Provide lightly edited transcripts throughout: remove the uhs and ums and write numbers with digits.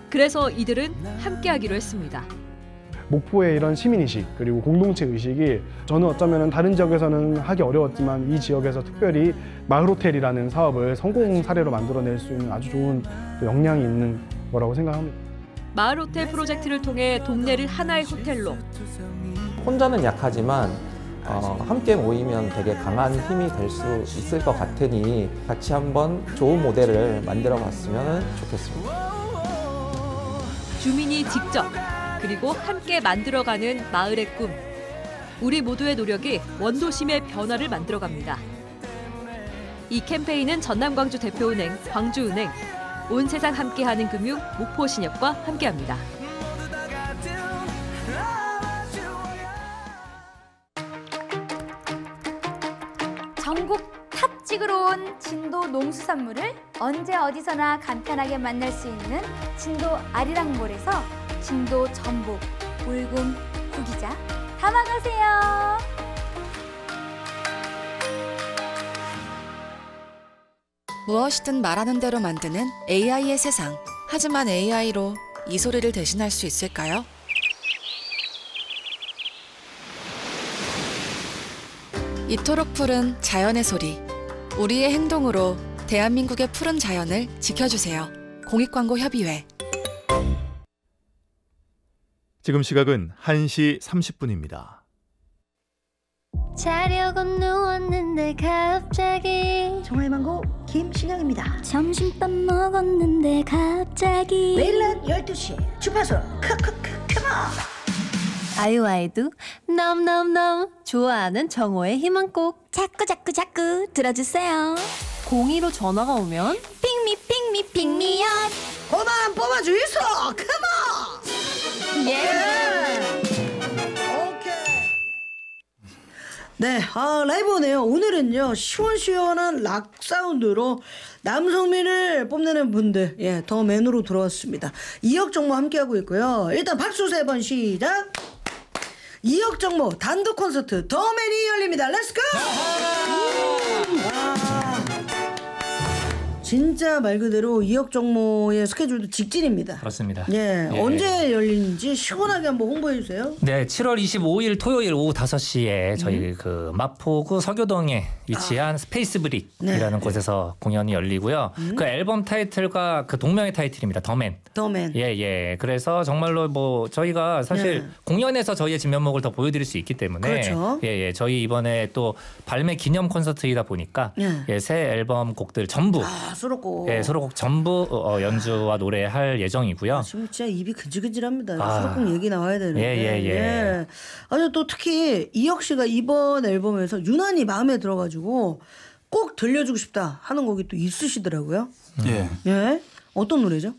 그래서 이들은 함께하기로 했습니다. 목포의 이런 시민의식 그리고 공동체 의식이 저는 어쩌면 다른 지역에서는 하기 어려웠지만 이 지역에서 특별히 마을호텔이라는 사업을 성공 사례로 만들어낼 수 있는 아주 좋은 역량이 있는 거라고 생각합니다. 마을호텔 프로젝트를 통해 동네를 하나의 호텔로, 혼자는 약하지만 함께 모이면 되게 강한 힘이 될 수 있을 것 같으니 같이 한번 좋은 모델을 만들어 봤으면 좋겠습니다. 주민이 직접 그리고 함께 만들어가는 마을의 꿈. 우리 모두의 노력이 원도심의 변화를 만들어갑니다. 이 캠페인은 전남광주 대표은행, 광주은행, 온 세상 함께하는 금융, 목포신협과 함께합니다. 전국 탑 찍으러 온 진도 농수산물을 언제 어디서나 간편하게 만날 수 있는 진도 아리랑몰에서 진도 전복, 울금, 구기자 담아가세요. 무엇이든 말하는 대로 만드는 AI의 세상. 하지만 AI로 이 소리를 대신할 수 있을까요? 이토록 푸른 자연의 소리. 우리의 행동으로 대한민국의 푸른 자연을 지켜주세요. 공익광고협의회. 지금 시각은 1시 30분입니다. 자려고 누웠는데 갑자기 정화희망고 김신영입니다. 점심밥 먹었는데 갑자기 매일 낮 12시 주파수 크크크크모. 아이도 너무너무너무 좋아하는 정호의 희망곡 자꾸 들어주세요. 02로 전화가 오면 핑미 핑미업 그만 뽑아주이소. 크모. 예. 네, 라이브네요. 오늘은요 시원시원한 락 사운드로 남성미를 뽐내는 분들, 더 맨으로 돌아왔습니다. 이혁 정모 함께하고 있고요. 일단 박수 3번 시작. 이혁 정모 단독 콘서트 더 맨이 열립니다. 렛츠고! 진짜 말 그대로 이혁 정모의 스케줄도 직진입니다. 그렇습니다. 언제 열리는지 시원하게 한번 홍보해 주세요. 네, 7월 25일 토요일 오후 5시에 저희 그 마포구 서교동에 위치한 스페이스 브릭이라는 곳에서 공연이 열리고요. 그 앨범 타이틀과 그 동명의 타이틀입니다. 더맨. 예. 그래서 정말로 뭐 저희가 사실 공연에서 저희의 진면목을 더 보여드릴 수 있기 때문에 그렇죠. 예. 저희 이번에 또 발매 기념 콘서트이다 보니까 새 앨범 곡들 전부 수록곡. 수록곡 전부 연주와 노래할 예정이고요. 지금 진짜 입이 근질근질합니다. 수록곡 얘기 나와야 되는데. 예. 아주 또 특히 이혁 씨가 이번 앨범에서 유난히 마음에 들어가지고 꼭 들려주고 싶다 하는 곡이 또 있으시더라고요. 예. 어떤 노래죠?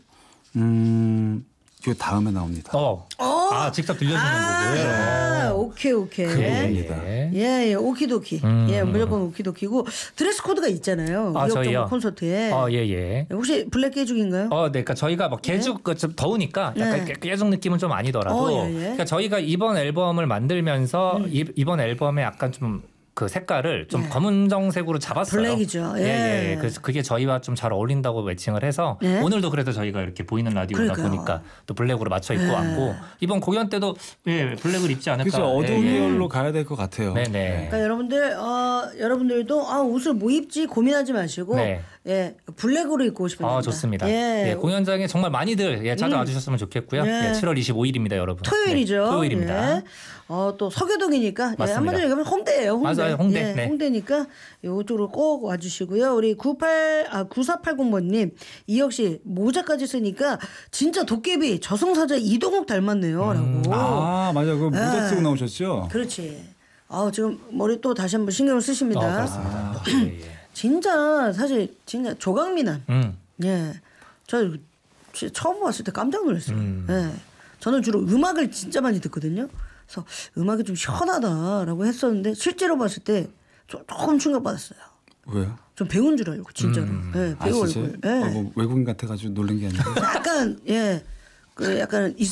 그 다음에 나옵니다. 직접 들려주는 거고요. 오케이. 그 곡입니다. 예, 오키도키. 무조건 오키도키고 드레스 코드가 있잖아요. 저희요? 콘서트에. 예. 혹시 블랙 깨죽인가요? 네, 그러니까 저희가 막 개죽 좀 더우니까 약간 깨죽 느낌은 좀 아니더라도 그러니까 저희가 이번 앨범을 만들면서 이번 앨범에 약간 좀 그 색깔을 좀 검은정색으로 잡았어요. 블랙이죠. 예. 그래서 그게 저희와 좀 잘 어울린다고 매칭을 해서 오늘도 그래서 저희가 이렇게 보이는 라디오다 보니까 또 블랙으로 맞춰 입고 왔고 이번 공연 때도 블랙을 입지 않을까. 그렇죠. 어두운 계열로 가야 될 것 같아요. 네네. 그러니까 여러분들도 옷을 뭐 입지 고민하지 마시고 블랙으로 입고 오시면 됩니다. 좋습니다. 공연장에 정말 많이들 찾아와 주셨으면 좋겠고요. 7월 25일입니다, 여러분. 토요일이죠. 토요일입니다. 또 서교동이니까 한마디로 얘기하면 홍대예요. 맞아요, 홍대. 홍대니까 이쪽으로 꼭 와주시고요. 우리 9480번님 이혁 씨 모자까지 쓰니까 진짜 도깨비 저승사자 이동욱 닮았네요라고. 맞아, 그 모자 쓰고 나오셨죠? 그렇지. 지금 머리 또 다시 한번 신경을 쓰십니다. 그렇습니다. 진짜 사실 진짜 조각미남. 저 처음 봤을 때 깜짝 놀랐어요. 저는 주로 음악을 진짜 많이 듣거든요. 그래서 음악이 좀 시원하다라고 했었는데 실제로 봤을 때 조금 충격받았어요. 왜요? 좀 배운 줄 알고 진짜로. 배우 얼굴. 뭐 외국인 같아가지고 놀란 게 아니라. 약간 약간 있어요.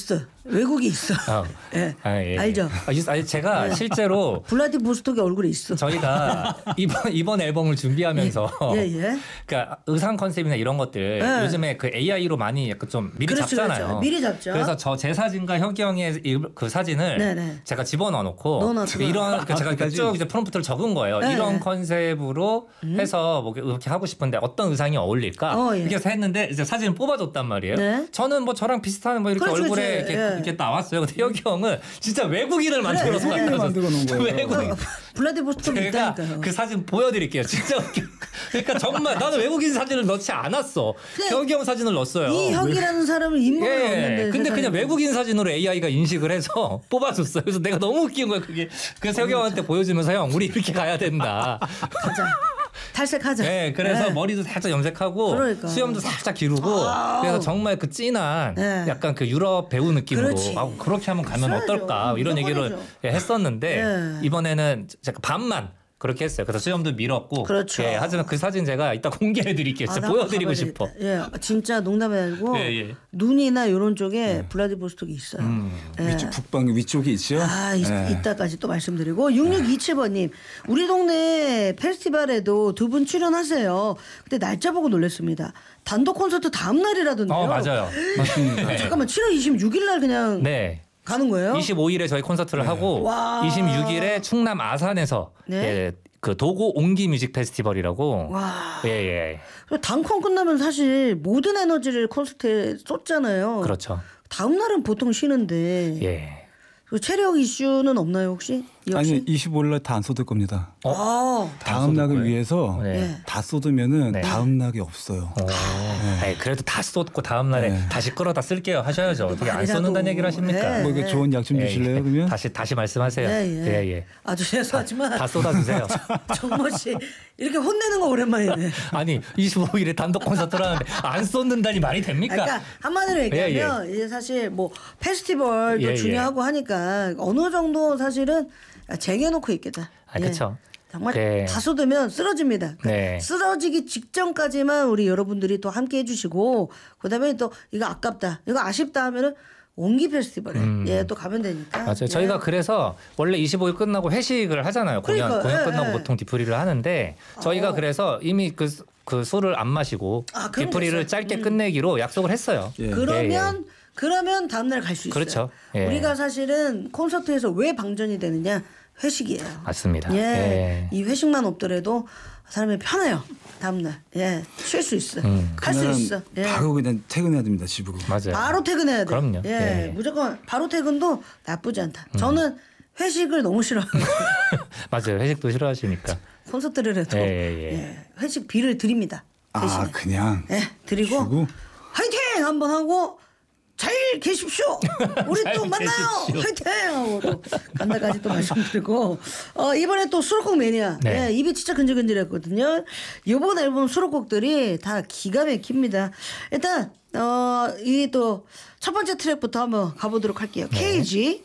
외국이 있어. 예. 예. 알죠? 아니, 제가 실제로 블라디보스톡에 얼굴이 있어. 저희가 이번 앨범을 준비하면서 예. 그러니까 의상 컨셉이나 이런 것들 예. 요즘에 그 AI로 많이 약간 좀 미리 그렇죠, 잡잖아요. 그렇죠. 미리 잡죠. 그래서 제 사진과 혁이 형의 그 사진을 네네. 제가 집어넣어 놓고 넣어놨구나. 이런 제가 이렇게 쭉 이제 프롬프트를 적은 거예요. 네. 이런 컨셉으로 해서 뭐 이렇게 하고 싶은데 어떤 의상이 어울릴까? 예. 이렇게 해서 했는데 이제 사진을 뽑아줬단 말이에요. 네. 저는 뭐 저랑 비슷한 뭐 이렇게 그렇죠, 얼굴에 그렇죠. 이렇게 나왔어요. 근데 혁이 형은 진짜 외국인을 만들어서 만들어 놓은 거예요. 외국인. 블라디보스톡이 제가 있다니까요. 그 사진 보여드릴게요. 진짜 웃겨. 그러니까 정말 나는 외국인 사진을 넣지 않았어. 혁이 형 사진을 넣었어요. 이 혁이라는 사람을 인물을 넣었는데. 근데 세상에. 그냥 외국인 사진으로 AI가 인식을 해서 뽑아줬어요. 그래서 내가 너무 웃긴 거야 그게. 그래서 혁이 형한테 보여주면서 형 우리 이렇게 가야 된다. 가자. 탈색하자. 네, 그래서 네. 머리도 살짝 염색하고 그러니까. 수염도 살짝 기르고 그래서 정말 그 진한 네. 약간 그 유럽 배우 느낌으로 그렇지. 그렇게 하면 가면 써야죠. 어떨까 이런 얘기를 무조건이죠. 했었는데 네. 이번에는 제가 반만 그렇게 했어요. 그래서 수염도 밀었고. 그렇죠. 예, 하지만 그 사진 제가 이따 공개해 드릴게요. 진짜 나도 보여드리고 가봐야 싶어. 되겠다. 예, 진짜 농담이 아니고 예. 눈이나 이런 쪽에 블라디보스톡이 있어요. 예. 위쪽 북방 위쪽에 있죠. 이따까지 또 말씀드리고 6627번님 우리 동네 페스티벌에도 두 분 출연하세요. 근데 날짜 보고 놀랐습니다. 단독 콘서트 다음 날이라던데요. 맞아요. 맞습니다. 잠깐만 7월 26일 날 그냥 네. 가는 거예요? 25일에 저희 콘서트를 하고 와. 26일에 충남 아산에서 네. 예, 그 도고 옹기 뮤직 페스티벌이라고. 와. 예. 단콘 끝나면 사실 모든 에너지를 콘서트에 쏟잖아요. 그렇죠. 다음 날은 보통 쉬는데 예. 그 체력 이슈는 없나요 혹시? 역시? 아니 25일 날 다 안 쏟을 겁니다. 다음 쏟을 낙을 거예요? 위해서 네. 다 쏟으면은 네. 다음 낙이 없어요. 아니, 그래도 다 쏟고 다음 날에 네. 다시 끌어다 쓸게요 하셔야죠. 어떻게 안 말이라도. 쏟는다는 얘기를 하십니까? 네. 뭐 이게 좋은 약 좀 주실래요 그러면? 다시 말씀하세요. 예. 아주 죄송하지만 다 쏟아주세요. 정모 씨 이렇게 혼내는 거 오랜만이네. 아니 25일에 단독 콘서트를 하는데 안 쏟는다니 말이 됩니까? 그러니까 한마디로 얘기하면 이제 사실 뭐 페스티벌도 예, 예. 중요하고 하니까 어느 정도 사실은 쟁여놓고 있겠다. 그렇죠. 정말 네. 다 쏟으면 쓰러집니다. 그러니까 네. 쓰러지기 직전까지만 우리 여러분들이 또 함께 해주시고 그다음에 또 이거 아깝다, 이거 아쉽다 하면은 옹기 페스티벌에 또 가면 되니까. 맞아요. 저희가 그래서 원래 25일 끝나고 회식을 하잖아요. 공연 끝나고 보통 뒤풀이를 하는데 저희가 그래서 이미 그 술을 안 마시고 그럼 뒤풀이를 됐어요. 짧게 끝내기로 약속을 했어요. 예. 그러면 다음날 갈 수 있어요. 그렇죠. 예. 우리가 사실은 콘서트에서 왜 방전이 되느냐? 회식이에요. 맞습니다. 이 회식만 없더라도 사람이 편해요. 다음날 쉴 수 있어. 할 수 있어. 바로 그냥 퇴근해야 됩니다 집으로. 맞아요. 바로 퇴근해야 돼. 그럼요. 무조건 바로 퇴근도 나쁘지 않다. 저는 회식을 너무 싫어하거든요. 맞아요. 회식도 싫어하시니까. 콘서트를 해도 회식 비를 드립니다. 대신에. 그냥 드리고 주고? 화이팅 한번 하고 잘 계십시오. 우리 또 만나요. 화이팅 하고 또 간다까지 또 말씀드리고 이번에 또 수록곡 매니아 입이 진짜 근질근질했거든요. 이번 앨범 수록곡들이 다 기가 막힙니다. 일단 이 또 첫 번째 트랙부터 한번 가보도록 할게요. KG.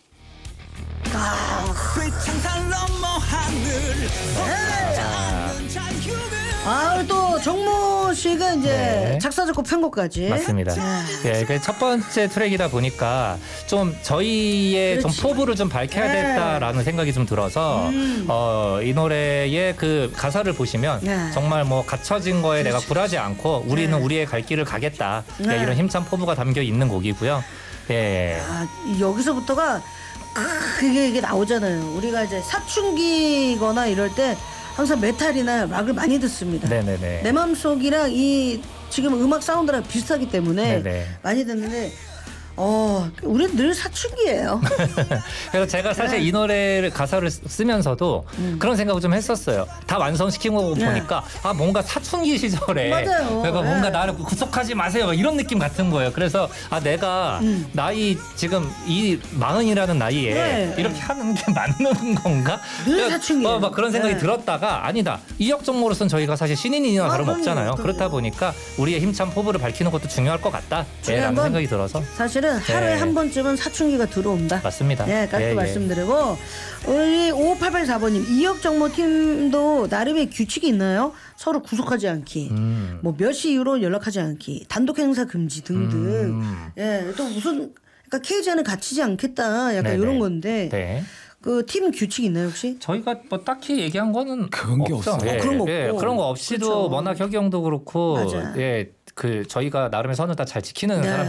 또 정모 씨가 이제 작사 작곡 편곡까지 맞습니다. 첫 번째 트랙이다 보니까 좀 저희의 좀 포부를 좀 밝혀야 됐다라는 생각이 좀 들어서 이 노래의 그 가사를 보시면 정말 뭐 갖춰진 거에 내가 굴하지 않고 우리는 우리의 갈 길을 가겠다 이런 힘찬 포부가 담겨 있는 곡이고요. 여기서부터가 이게 나오잖아요. 우리가 이제 사춘기거나 이럴 때 항상 메탈이나 락을 많이 듣습니다. 네네네. 내 마음속이랑 이 지금 음악 사운드랑 비슷하기 때문에 많이 듣는데 우리는 늘 사춘기예요. 그래서 제가 사실 이 노래를 가사를 쓰면서도 그런 생각을 좀 했었어요. 다 완성시킨 거 보니까 뭔가 사춘기 시절에 맞아요. 내가 뭔가 나를 구속하지 마세요 막 이런 느낌 같은 거예요. 그래서 내가 나이 지금 이 40이라는 나이에 이렇게 하는 게 맞는 건가? 늘 사춘기예요. 막 그런 생각이 들었다가 아니다. 이혁정모로서는 저희가 사실 신인이나 다름없잖아요. 그렇다 보니까 우리의 힘찬 포부를 밝히는 것도 중요할 것 같다. 라는 생각이 들어서 사실은 하루에 한 번쯤은 사춘기가 들어온다. 맞습니다. 또 말씀드리고 우리 5884번님 이혁정모 팀도 나름의 규칙이 있나요? 서로 구속하지 않기, 뭐 몇 시 이후로 연락하지 않기, 단독 행사 금지 등등. 또 무슨 그러니까 케이지 안에 갇히지 않겠다. 약간 네네. 이런 건데 네. 그 팀 규칙 있나요 혹시? 저희가 뭐 딱히 얘기한 거는 그런 게 없죠. 없어요. 예, 그런 거 없고. 예, 그런 거 없이도 그렇죠. 워낙 협경도 그렇고 맞아. 예, 그 저희가 나름의 선을 다 잘 지키는 네. 사람.